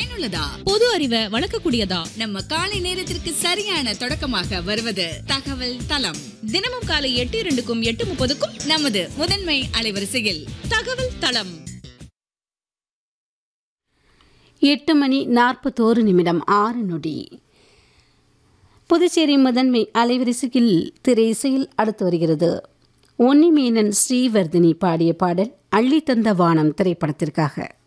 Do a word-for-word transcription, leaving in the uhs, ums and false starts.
பயனுள்ளதா? பொது அறிவை வளர்க்கக்கூடியதா? நம்ம காலை நேரத்திற்கு சரியான தொடக்கமாக வருவது தகவல் தளம். தினமும் காலை எட்டு இரண்டுக்கும் எட்டு முப்பதுக்கும் நமது முதன்மை அலைவரிசையில் தகவல் தளம். எட்டு மணி நாற்பத்தோரு நிமிடம் ஆறு நொடி. புதுச்சேரி முதன்மை அலைவரிசையில் திரை இசையில் அடுத்து வருகிறது. ஒன்னிமேனன் ஸ்ரீவர்தினி பாடிய பாடல் அள்ளி தந்த வானம் திரைப்படத்திற்காக.